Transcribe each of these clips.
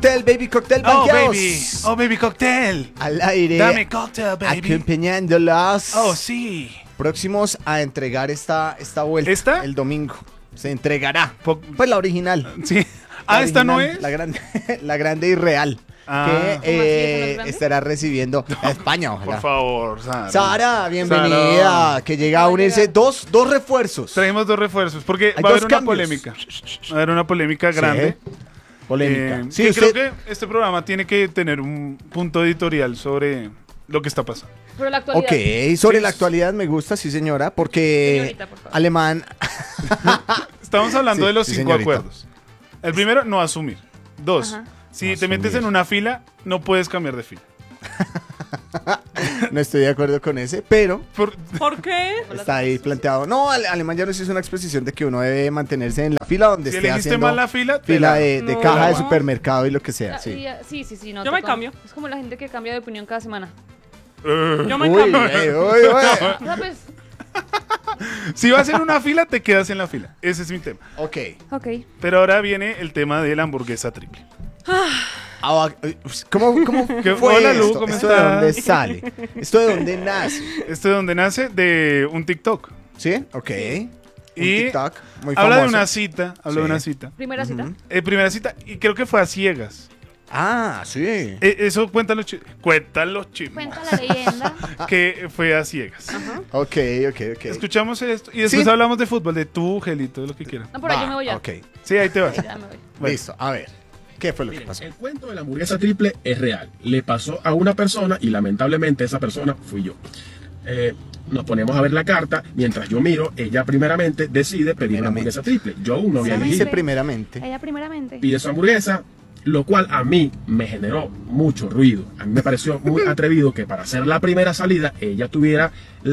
Baby Cocktail, Oh, banqueados. baby. Oh, baby cocktail. Al aire. Dame cocktail, baby. Acompañándolas. Oh, sí. Próximos a entregar esta vuelta. ¿Esta? El domingo. Se entregará. Po- Pues la original. Sí. La ¿Esta no original, es? La grande, la grande y real. Ah. Que ¿Cómo así? ¿Esa no es grande? estará recibiendo a España, ojalá. Por favor, Sara. Sara, bienvenida. Sara. Que llega a unirse dos refuerzos. Traemos dos refuerzos porque Hay va a haber dos una cambios. polémica. Va a haber una polémica grande. Polémica. Sí, que usted- creo que este programa tiene que tener un punto editorial sobre lo que está pasando. Pero la actualidad. Ok, sobre Sí. la actualidad me gusta, sí señora, porque Señorita, por favor. alemán... Estamos hablando Sí, de los sí, 5 señorita. acuerdos. El primero, no asumir. 2, Ajá. si No te metes asumir. en una fila, no puedes cambiar de fila. No estoy de acuerdo con ese, pero ¿Por qué? está ahí planteado. No, alemán ya nos hizo una exposición de que uno debe mantenerse en la fila donde Si esté elegiste haciendo mal la fila, te fila la- de No. caja de supermercado y lo que sea. Ah, Sí. sí, no. Yo me total. cambio. Es como la gente que cambia de opinión cada semana. Yo me Uy, cambio. uy. ¿Sabes? Si vas en una fila, te quedas en la fila. Ese es mi tema. Ok. Ok. Pero ahora viene el tema de la hamburguesa triple. ¿Cómo ¿Qué- fue hola, Lu, esto? ¿cómo ¿Esto de estás? dónde sale? ¿Esto de dónde nace? ¿Esto de dónde nace? De un TikTok. ¿Sí? Ok. Un Y TikTok muy habla de famoso. una cita. Habla de Sí. una cita. Primera cita. Primera cita, y creo que fue a ciegas. Ah, sí. Eso cuentan los chismes. Cuentan los chismes. Cuenta la leyenda. Que fue a ciegas. Ok. Escuchamos esto y después Sí. hablamos de fútbol, de tu, Gelito, de lo que quieran. No, por ahí yo me voy ya. Ok. Sí, ahí te vas. Ya me voy. Bueno. Listo. A ver. ¿Qué fue lo que Miren, pasó? el cuento de la hamburguesa triple es real. Le pasó a una persona y lamentablemente esa persona fui yo. Nos ponemos a ver la carta. Mientras yo miro, ella primeramente decide pedir una hamburguesa triple. Yo aún no había Dice elegido. primeramente. Ella primeramente. Pide su hamburguesa, lo cual a mí me generó mucho ruido. A mí me pareció muy atrevido que para hacer la primera salida ella tuviera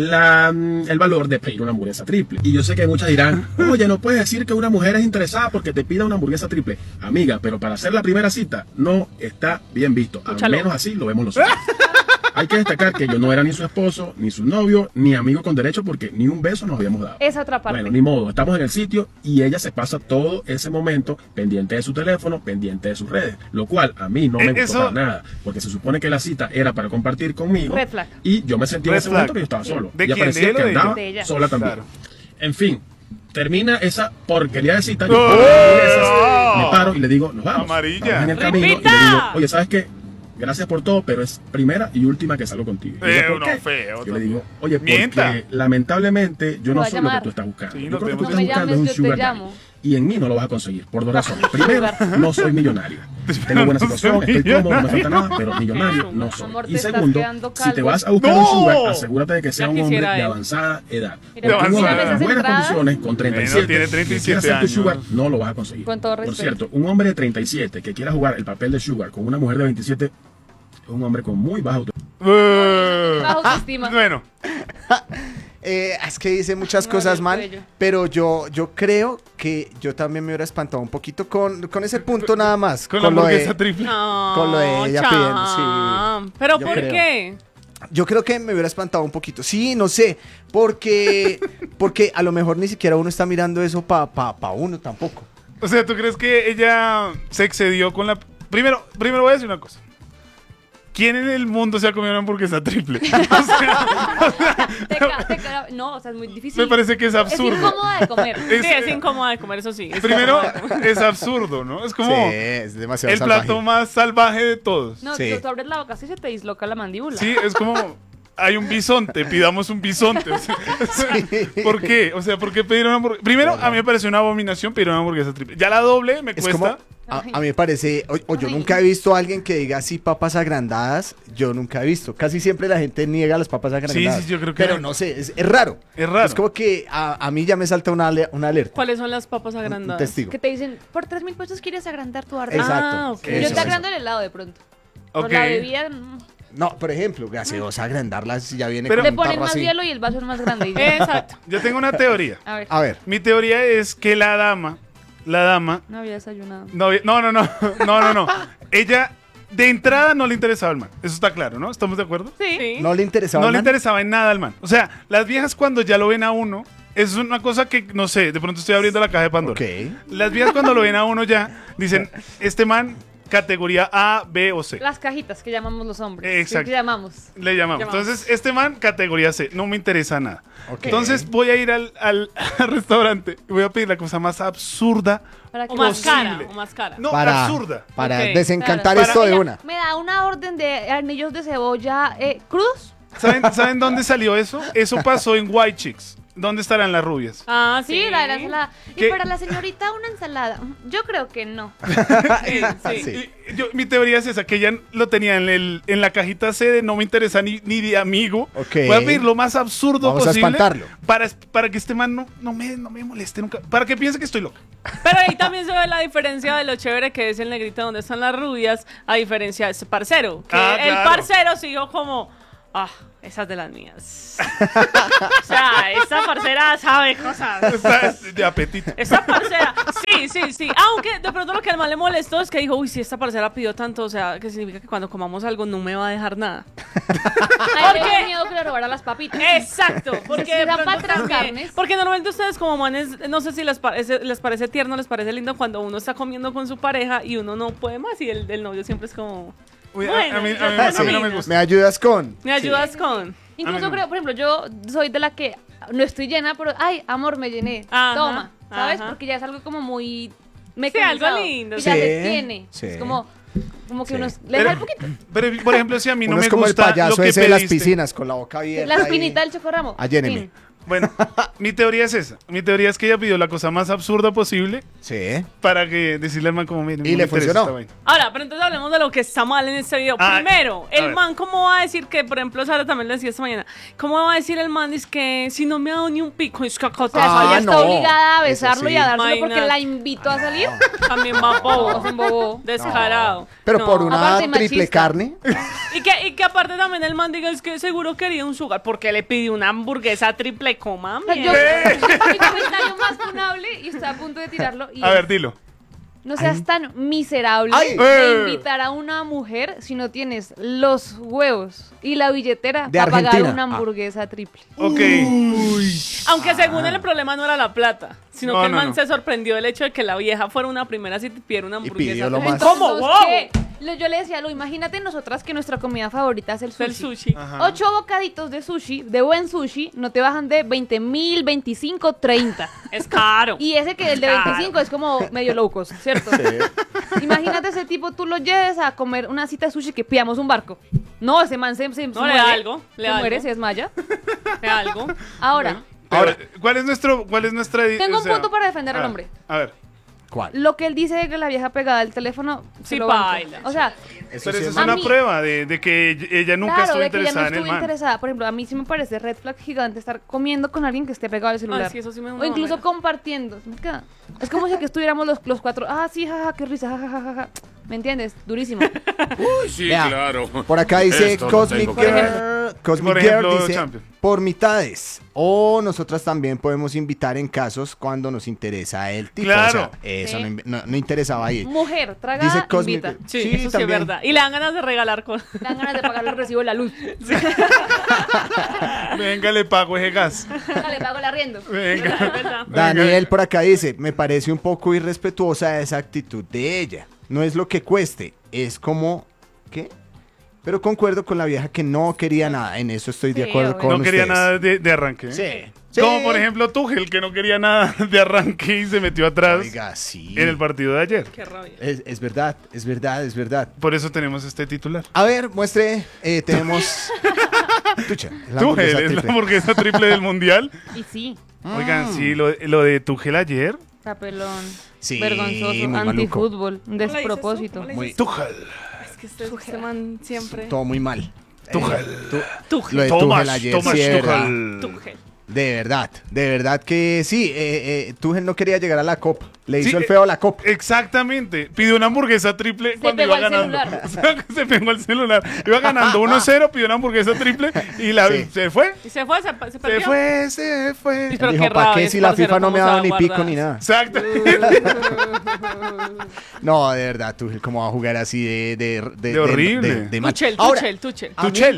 el valor de pedir una hamburguesa triple. Y yo sé que muchas dirán, oye, no puedes decir que una mujer es interesada porque te pida una hamburguesa triple. Amiga, pero para hacer la primera cita no está bien visto. Al Escúchalo. menos así lo vemos nosotros. Hay que destacar que yo no era ni su esposo, ni su novio, ni amigo con derecho porque ni un beso nos habíamos dado. Esa otra parte. Bueno, ni modo, estamos en el sitio y ella se pasa todo ese momento pendiente de su teléfono, pendiente de sus redes, lo cual a mí no me gustó Eso- para nada, porque se supone que la cita era para compartir conmigo Red flag. y yo me sentía en Red ese momento flag. que yo estaba solo. ¿De Ella quién? parecía ¿De él que o de andaba ella? De ella. sola también. Claro. En fin, termina esa porquería de cita, yo ¡Oh! pongo hamburguesas, me paro y le digo, nos vamos. Amarilla. Vamos en el camino y le ¡Repita! digo, oye, ¿sabes qué? Gracias por todo, pero es primera y última que salgo contigo. Y ella, ¿por no, qué? feo. Yo le digo, oye, porque Mienta. lamentablemente yo no Te va a soy lo que llamar. tú estás buscando. Sí, Yo nos creo que tú vemos. estás No me buscando llames, un yo te sugar daddy. llamo. Y en mí no lo vas a conseguir, por dos razones. Sugar. Primero, no soy millonario. Tengo buena no situación, soy estoy cómodo, no me falta millonario. nada, pero millonario no soy. Amor, te Y estás segundo, quedando si te calvo. vas a buscar ¡No! un sugar, asegúrate de que sea Ya un hombre quisiera de él. avanzada edad. Mira, De Porque un hombre avanzada. con buenas entradas. condiciones, con 37, tiene que 37 quiera ser tu años. sugar, no lo vas a conseguir. Con todo Por respeto. cierto, un hombre de 37 que quiera jugar el papel de sugar con una mujer de 27 es un hombre con muy baja autoestima. Baja autoestima. Bueno, Es que dice muchas No, cosas el mal, cuello. pero yo creo que yo también me hubiera espantado un poquito con ese punto nada más. con la lo de- hamburguesa triple. No, Con lo de ella Cham. pidiendo, sí. ¿Pero Yo por creo. qué? Yo creo que me hubiera espantado un poquito. Sí, no sé, porque a lo mejor ni siquiera uno está mirando eso pa uno tampoco. O sea, ¿tú crees que ella se excedió con la... Primero voy a decir una cosa. ¿Quién en el mundo se ha comido una hamburguesa triple? O sea, No, o sea, es muy difícil. me parece que es Es absurdo. incómoda de comer. Es- Sí, es incómoda de comer, eso sí. es Primero, incómoda de comer. es absurdo, ¿no? Es como Sí, es demasiado el salvaje. plato más salvaje de todos. No, Sí. tú abres la boca así y se te disloca la mandíbula. Sí, es como... Hay un bisonte, pidamos un bisonte. O sea, ¿por qué? O sea, ¿por qué pedir una hamburguesa? Primero, a mí me pareció una abominación pedir una hamburguesa triple. Ya la doble me Es cuesta... como, a mí me parece, o yo Ay. nunca he visto a alguien que diga así papas agrandadas, yo nunca he visto. Casi siempre la gente niega las papas agrandadas. sí, yo creo que- Pero no sé, es raro. Es raro. Es como que a mí ya me salta una alerta. ¿Cuáles son las papas Un agrandadas? testigo. Que te dicen, por 3.000 pesos quieres agrandar tu arte. Exacto. Ah, ok. Yo Eso, te eso. agrando el helado de pronto. Ok. Por la bebida, No, por ejemplo, gaseosa, agrandarla si ya viene Pero- con le un ponen tarro más así. hielo y el vaso es más grande. y ya. Exacto. Yo tengo una teoría. A ver, A ver, Mi teoría es que la dama... no había desayunado. No. Ella de entrada no le interesaba al man. Eso está claro, ¿no? ¿Estamos de acuerdo? Sí. no le interesaba. No le man? interesaba en nada al man. O sea, las viejas cuando ya lo ven a uno, es una cosa que, no sé, de pronto estoy abriendo la caja de Pandora. Ok. Las viejas cuando lo ven a uno ya, dicen, este man categoría A, B o C. Las cajitas que llamamos los hombres. Exacto. Que llamamos. Le llamamos. Entonces, este man, categoría C. No me interesa nada. Ok. Entonces, voy a ir al restaurante y voy a pedir la cosa más absurda. Para que O más cara, Posible. o más cara. No, Para, absurda. para Ok. desencantar Claro. esto de Ella una. me da una orden de anillos de cebolla crudos. ¿Saben dónde salió eso? Eso pasó en White Chicks. ¿Dónde estarán las rubias? Ah, Sí, la de la ensalada. ¿Qué? Y para la señorita una ensalada. Yo creo que no. Sí, sí. Sí. Mi teoría es esa, que ella lo tenía en la cajita C de no me interesa ni de amigo. Ok. Voy a pedir lo más absurdo Vamos a posible. espantarlo. Para que este man no me moleste nunca. Para que piense que estoy loca. Pero ahí también se ve la diferencia de lo chévere que es el negrito donde están las rubias, a diferencia de ese parcero. Que Ah, el claro. parcero siguió como, esa es de las mías. O sea, esta parcera sabe cosas. Está de apetito. Esta parcera, sí. Aunque de pronto lo que al mal le molestó es que dijo, uy, si esta parcera pidió tanto, o sea, que significa que cuando comamos algo no me va a dejar nada. Ay, le dio miedo que le robara las papitas. Exacto, porque Si de da pronto pa' tres también- carnes. porque normalmente ustedes como manes, no sé si les parece tierno, les parece lindo cuando uno está comiendo con su pareja y uno no puede más y el novio siempre es como, Uy, Bueno, a mí ya no me sí. gusta. ¿Me ayudas con? ¿me ayudas con? Incluso no. creo, por ejemplo, yo soy de la que no estoy llena, pero ay, amor, me llené. Ajá, Toma, ¿sabes? ajá. Porque ya es algo como muy Sí, mecanizado. algo lindo. Y ya Sí, se tiene. sí. Es como que Sí. uno le da el poquito. Pero, por ejemplo, si a mí no Uno me es como el gusta lo payaso que ese de las pediste. piscinas con la boca abierta. La ahí. espinita del chocorramo. Allléneme. Fin. Bueno, mi teoría es esa. Mi teoría es que ella pidió la cosa más absurda posible Sí. para que decirle al man como, mire, Y no le me interesa funcionó. esta vaina. Ahora, pero entonces hablemos de lo que está mal en este video. Ah, Primero, a el ver. man, ¿cómo va a decir que, por ejemplo, Sara también lo decía esta mañana, ¿cómo va a decir el man es que si no me ha dado ni un pico, es que acá O sea, Ah, ella está no. obligada a Eso besarlo sí. y a dárselo porque Imagínate. la invitó a salir. también va bobo, Es un bobo. descarado? Pero No. por una Aparte, triple machista. carne. Y que aparte también el man diga es que seguro quería un sugar porque le pidió una hamburguesa triple coma. O sea, yo, mi comentario más funable y estoy a punto de tirarlo. Y A es, ver, dilo. no seas tan miserable Ay. de invitar a una mujer si no tienes los huevos y la billetera De para pagar Argentina. una hamburguesa triple. Ok. Aunque según él el problema no era la plata, sino No, que el no, man no. se sorprendió del hecho de que la vieja fuera una primera si te pidiera una hamburguesa. pidió lo triple. más. ¿Cómo? Entonces, ¡Wow! ¿qué? Yo le decía, imagínate nosotras que nuestra comida favorita es el sushi. El sushi. Ajá. 8 bocaditos de sushi, de buen sushi, no te bajan de 20.000, 25, 30. Es caro. Y ese que el de Claro. 25 es como medio low cost, ¿cierto? Imagínate ese tipo, tú lo lleves a comer una cita de sushi que pidamos un barco. No, ese man se No, le muere. da algo, le se da muere, algo. se desmaya. ¿De algo? Ahora, Ahora, ¿cuál es nuestra tengo o un sea, punto para defender al a ver, hombre. A ver. ¿Cuál? Lo que él dice de que la vieja pegada al teléfono, se Sí, lo banco. baila. O sea, Eso Pero sí esa es es una mí- prueba de que ella nunca claro, estuvo de que ella no interesada en el estuvo man. interesada. Por ejemplo, a mí sí me parece red flag gigante estar comiendo con alguien que esté pegado al celular. Ay, sí, eso sí me da O una incluso mamera. compartiendo. Es como si que estuviéramos los cuatro. Ah, sí, jaja, qué risa, jajaja. ¿Me entiendes? Durísimo. Sí, Vea, claro. Por acá dice Esto lo Cosmic tengo que ver. Girl. Cosmic Por Girl ejemplo, dice Champion. por mitades. O nosotras también podemos invitar en casos cuando nos interesa el tipo. Claro. O sea, eso Sí. no interesaba ahí. Mujer, tragada, Dice Cosmic invita. Girl. Sí, eso sí es también. verdad. Y le dan ganas de regalar con... Dan ganas de pagar el recibo de la luz. Venga, le pago ese gas. Le pago el arriendo. Venga. Es verdad. Daniel por acá dice, me parece un poco irrespetuosa esa actitud de ella. No es lo que cueste, es como... ¿Qué? Pero concuerdo con la vieja que no quería nada. En eso estoy de Sí, acuerdo obvio. con No quería ustedes. nada de arranque. ¿eh? Sí. Como Sí. por ejemplo Tuchel, que no quería nada de arranque y se metió atrás Oiga, sí. en el partido de ayer. Qué rabia. Es verdad, es verdad, es verdad. Por eso tenemos este titular. A ver, muestre. Tenemos. Tucha. la Tuchel hamburguesa es la triple. hamburguesa triple del mundial. Y sí, Oigan, sí, lo de Tuchel ayer. papelón. Sí, Vergonzoso, muy maluco. antifútbol, un ¿Cómo le dices tú? despropósito. ¿Cómo le Muy- dices tú? Tuchel. Es que este man siempre... Todo muy mal. Tuchel. Tuchel. Lo de Tomás, Tuchel ayer, Tomás sí, de verdad. Tuchel. Tuchel. De verdad que sí. Tuchel no quería llegar a la copa. Le hizo Sí, el feo a la copa. Exactamente. Pidió una hamburguesa triple cuando pegó iba al ganando. celular. O sea, se pegó al celular. Iba ganando 1-0, pidió una hamburguesa triple y Sí. se fue. Y se fue, se perdió. Se fue. Pero Dijo, qué ¿para rabia qué ese si la parcero, FIFA no cómo me ha se dado va ni a pico guardar? ni nada? Exacto. No, de verdad, Tuchel, ¿cómo va a jugar así de De horrible. de mal? Tuchel, Ahora, Tuchel, Tuchel. a mí- Tuchel.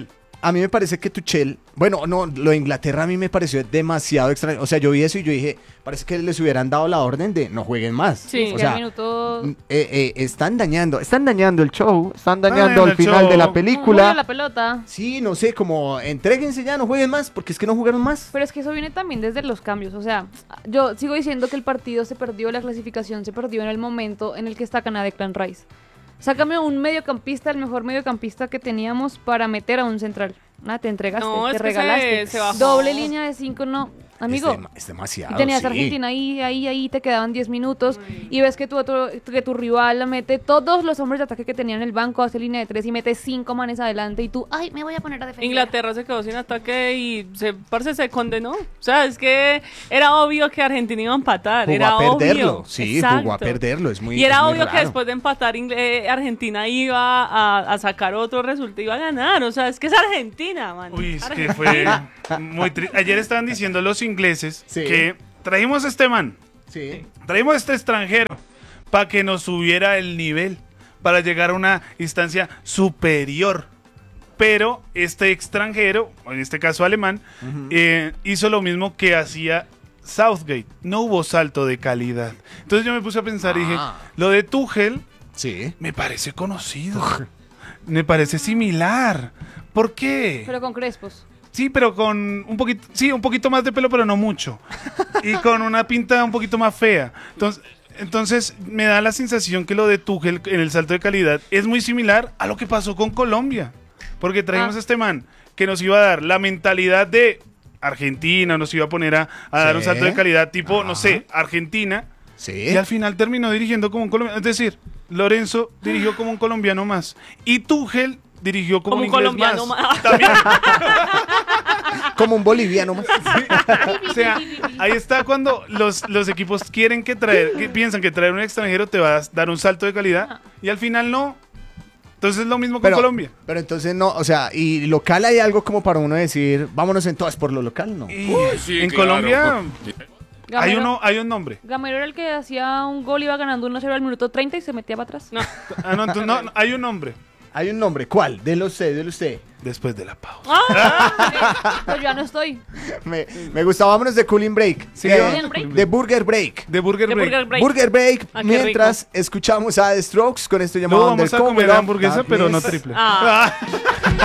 a mí me parece que Tuchel, bueno, no, lo de Inglaterra a mí me pareció demasiado extraño. O sea, yo vi eso y yo dije, parece que les hubieran dado la orden de no jueguen más. Sí. o Que sea, al minuto... están dañando el show, están dañando el el final show. de la Julio película. la pelota. Sí, no sé, como entréguense ya, no jueguen más, porque es que no jugaron más. Pero es que eso viene también desde los cambios. O sea, yo sigo diciendo que el partido se perdió, la clasificación se perdió en el momento en el que sacan a Declan Rice. Sácame un mediocampista, el mejor mediocampista que teníamos para meter a un central. Nada, te entregaste, No, te es que regalaste. se bajó. Doble línea de 5, no. Amigo, Es demasiado. y tenías sí. a Argentina ahí, te quedaban 10 minutos y ves que tu rival mete todos los hombres de ataque que tenía en el banco, hace línea de 3 y mete 5 manes adelante y tú, ay, me voy a poner a defender. Inglaterra se quedó sin ataque y se condenó. O sea, es que era obvio que Argentina iba a empatar. Jugó era a perderlo, obvio. sí, Exacto. jugó a perderlo, es muy Y era es muy obvio que raro. después de empatar Argentina iba a sacar otro resultado, iba a ganar. O sea, es que es Argentina, man. Uy, es que fue muy triste. Ayer estaban diciendo los ingleses Sí. que trajimos a este man, Sí. trajimos a este extranjero para que nos subiera el nivel, para llegar a una instancia superior. Pero este extranjero, en este caso alemán, hizo lo mismo que hacía Southgate. No hubo salto de calidad. Entonces yo me puse a pensar y dije, lo de Tuchel Sí. me parece conocido. Me parece similar. ¿Por qué? Pero con crespos. Sí, pero con un poquito más de pelo, pero no mucho. Y con una pinta un poquito más fea. Entonces me da la sensación que lo de Tuchel en el salto de calidad es muy similar a lo que pasó con Colombia. Porque trajimos a este man que nos iba a dar la mentalidad de Argentina, nos iba a poner a dar un salto de calidad tipo, no sé, Argentina. Sí. Y al final terminó dirigiendo como un colombiano. Es decir, Lorenzo dirigió como un colombiano más. Y Tuchel dirigió como un inglés colombiano más. También. Como un boliviano más. O sea, ahí está cuando los equipos quieren que piensan que traer un extranjero te va a dar un salto de calidad y al final no. Entonces es lo mismo con Colombia. Pero entonces no, o sea, y local hay algo como para uno decir, vámonos entonces por lo local, ¿no? Y Sí, en claro. Colombia Gamero, hay un nombre. Gamero era el que hacía un gol, iba ganando 1-0 al minuto 30 y se metía para atrás. No. No, entonces, no, hay un nombre. Hay un nombre, ¿cuál? Delo usted. Después de la pausa. Pero yo ya no estoy. Me gusta, vámonos de Cooling Break. Sí, Cooling Break. De Burger Break. De Burger De Break. Burger Break. Burger Break, Ah, qué mientras escuchamos a The Strokes con esto llamado Luego vamos a comer Undercover hamburguesa, pero no Darkness. triple. Ah.